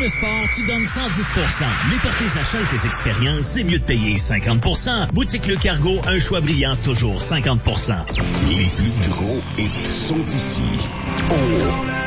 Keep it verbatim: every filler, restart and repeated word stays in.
le sport, tu donnes cent dix pour cent. Mais pour tes achats et tes expériences, c'est mieux de payer cinquante pour cent. Boutique Le Cargo, un choix brillant, toujours cinquante pour cent. Les plus gros hits sont ici. Oh!